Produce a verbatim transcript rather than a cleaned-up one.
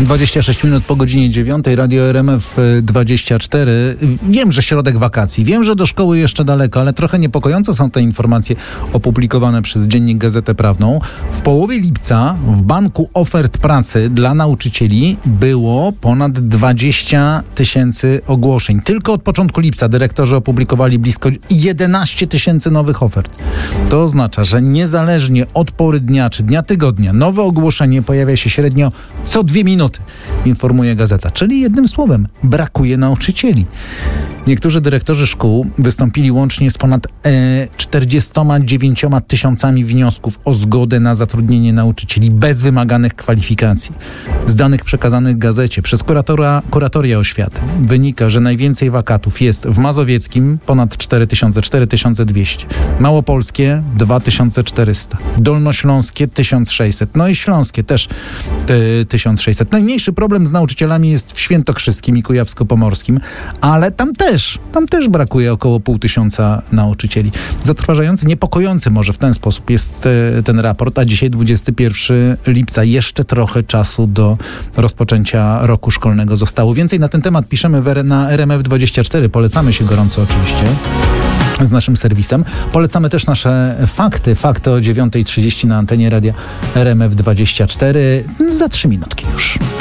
dwadzieścia sześć minut po godzinie dziewiątej, Radio R M F dwadzieścia cztery. Wiem, że środek wakacji, wiem, że do szkoły jeszcze daleko, ale trochę niepokojące są te informacje opublikowane przez Dziennik Gazetę Prawną. W połowie lipca w Banku Ofert Pracy dla nauczycieli było ponad dwadzieścia tysięcy ogłoszeń. Tylko od początku lipca dyrektorzy opublikowali blisko jedenaście tysięcy nowych ofert. To oznacza, że niezależnie od pory dnia czy dnia tygodnia nowe ogłoszenie pojawia się średnio co dwie minuty, informuje gazeta. Czyli jednym słowem, brakuje nauczycieli. Niektórzy dyrektorzy szkół wystąpili łącznie z ponad e, czterdziestoma dziewięcioma tysiącami wniosków o zgodę na zatrudnienie nauczycieli bez wymaganych kwalifikacji. Z danych przekazanych gazecie przez kuratora, kuratoria oświaty wynika, że najwięcej wakatów jest w Mazowieckim ponad cztery tysiące, cztery tysiące dwieście, Małopolskie dwa tysiące czterysta, Dolnośląskie tysiąc sześćset, no i Śląskie też y, tysiąc sześćset. Najmniejszy problem z nauczycielami jest w Świętokrzyskim i Kujawsko-Pomorskim, ale tam też, tam też brakuje około pół tysiąca nauczycieli. Zatrważający, niepokojący może w ten sposób jest y, ten raport, a dzisiaj dwudziestego pierwszego lipca, jeszcze trochę czasu do rozpoczęcia roku szkolnego zostało. Więcej na ten temat piszemy w, na R M F dwadzieścia cztery. Polecamy się gorąco oczywiście z naszym serwisem. Polecamy też nasze fakty. Fakty o dziewiątej trzydzieści na antenie radia R M F dwadzieścia cztery. Za trzy minutki już.